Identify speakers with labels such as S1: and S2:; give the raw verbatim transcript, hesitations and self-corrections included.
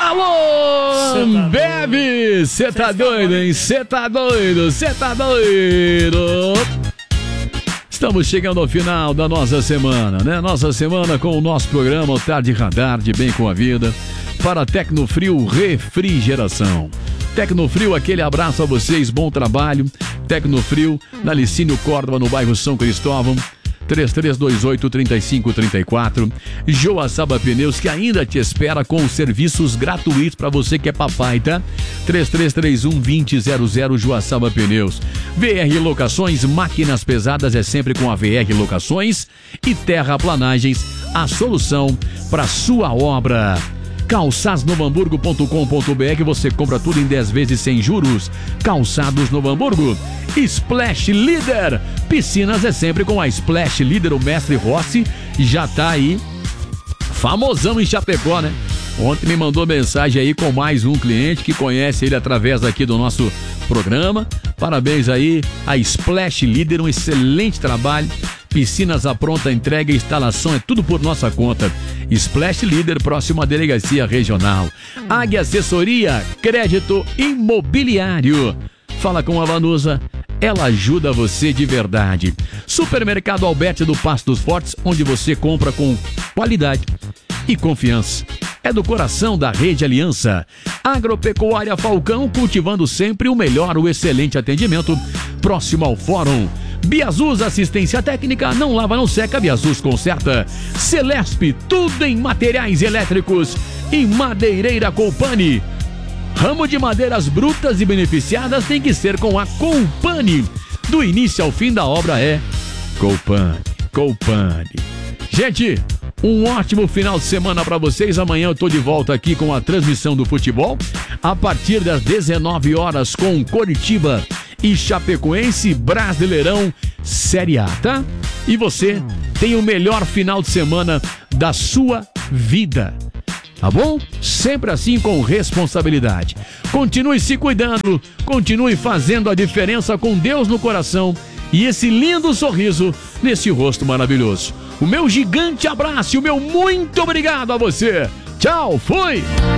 S1: Alô, Bebe! Cê tá doido, hein? Cê tá doido, cê tá doido! Estamos chegando ao final da nossa semana, né? Nossa semana com o nosso programa o Tarde Radar de Bem com a Vida para Tecnofrio Refrigeração. Tecnofrio, aquele abraço a vocês, bom trabalho. Tecnofrio, na Licínio Córdoba, no bairro São Cristóvão. três três dois oito, três cinco três quatro. Joaçaba Pneus, que ainda te espera com serviços gratuitos para você que é papai, tá? três três três um, dois zero zero zero Joaçaba Pneus. V R Locações, máquinas pesadas é sempre com a V R Locações. E Terraplanagens, a solução para sua obra. calçados novo hamburgo ponto com ponto b r, você compra tudo em dez vezes sem juros. Calçados Novo Hamburgo. Splash Leader, piscinas é sempre com a Splash Leader. O mestre Rossi já tá aí famosão em Chapecó, né? Ontem me mandou mensagem aí com mais um cliente que conhece ele através aqui do nosso programa. Parabéns aí a Splash Leader, um excelente trabalho. Piscinas à pronta entrega e instalação é tudo por nossa conta. Splash Leader, próximo à Delegacia Regional. Águia Assessoria, crédito imobiliário. Fala com a Vanusa, ela ajuda você de verdade. Supermercado Alberti do Passo dos Fortes, onde você compra com qualidade e confiança. É do coração da Rede Aliança. Agropecuária Falcão, cultivando sempre o melhor, o excelente atendimento. Próximo ao Fórum. Biazus, assistência técnica, não lava, não seca, Biazus conserta. Celesp, tudo em materiais elétricos. E Madeireira Colpani. Ramo de madeiras brutas e beneficiadas tem que ser com a Colpani. Do início ao fim da obra é Colpani, Colpani. Gente, um ótimo final de semana para vocês. Amanhã eu tô de volta aqui com a transmissão do futebol a partir das dezenove horas com Coritiba e Chapecoense, Brasileirão Série A, tá? E você tem o melhor final de semana da sua vida, tá bom? Sempre assim, com responsabilidade. Continue se cuidando, continue fazendo a diferença com Deus no coração e esse lindo sorriso nesse rosto maravilhoso. O meu gigante abraço e o meu muito obrigado a você. Tchau, fui!